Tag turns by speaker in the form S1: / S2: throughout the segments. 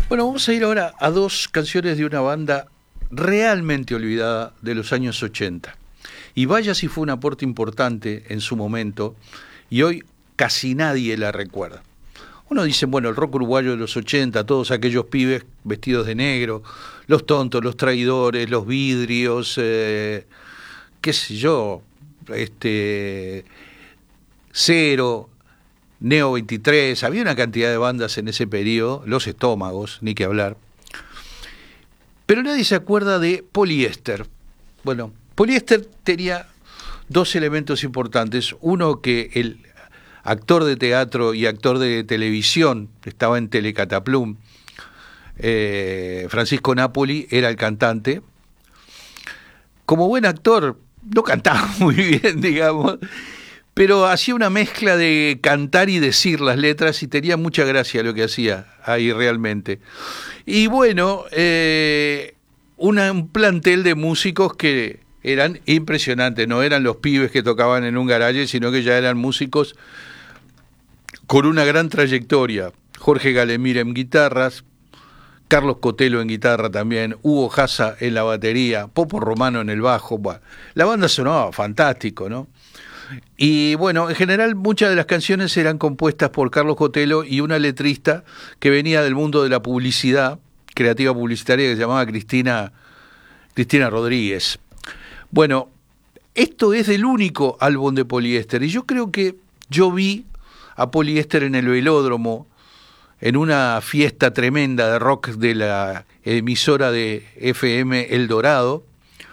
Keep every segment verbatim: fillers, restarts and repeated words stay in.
S1: Bueno, vamos a ir ahora a dos canciones de una banda realmente olvidada de los años ochenta. Y vaya si fue un aporte importante en su momento, y hoy casi nadie la recuerda. Uno dice, bueno, el rock uruguayo de los ochenta, todos aquellos pibes vestidos de negro, los tontos, los traidores, los vidrios, eh, qué sé yo, este, Cero, Neo veintitrés, había una cantidad de bandas en ese periodo, Los Estómagos, ni que hablar. Pero nadie se acuerda de Poliéster. Bueno, Poliéster tenía dos elementos importantes. Uno, que el actor de teatro y actor de televisión, estaba en Telecataplum, eh, Francisco Napoli, era el cantante. Como buen actor, no cantaba muy bien, digamos, pero hacía una mezcla de cantar y decir las letras y tenía mucha gracia lo que hacía ahí realmente. Y bueno, eh, una, un plantel de músicos que eran impresionantes, no eran los pibes que tocaban en un garaje, sino que ya eran músicos con una gran trayectoria. Jorge Galemir en guitarras, Carlos Cotelo en guitarra también, Hugo Jasa en la batería, Popo Romano en el bajo. Bueno, la banda sonaba fantástico, ¿no? Y bueno, en general muchas de las canciones eran compuestas por Carlos Cotelo y una letrista que venía del mundo de la publicidad, creativa publicitaria, que se llamaba Cristina, Cristina Rodríguez. Bueno, esto es el único álbum de Poliéster, y yo creo que yo vi a Poliéster en el Velódromo, en una fiesta tremenda de rock de la emisora de F M El Dorado.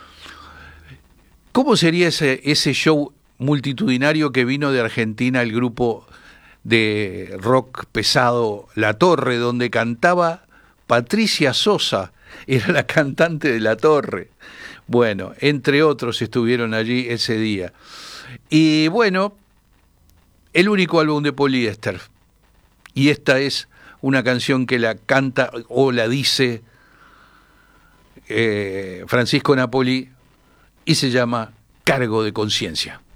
S1: ¿Cómo sería ese, ese show multitudinario que vino de Argentina el grupo de rock pesado La Torre, donde cantaba Patricia Sosa, era la cantante de La Torre? Bueno, entre otros estuvieron allí ese día. Y bueno, el único álbum de Poliéster. Y esta es una canción que la canta o la dice eh, Francisco Napoli y se llama Cargo de Conciencia.